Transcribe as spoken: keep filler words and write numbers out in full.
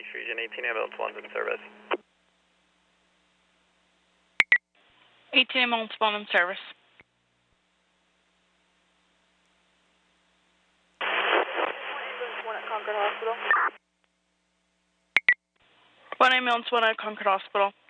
Lakes Region, eighteen ambulance one's in service. eighteen ambulance one in service. one at Concord Hospital. one ambulance one at Concord Hospital.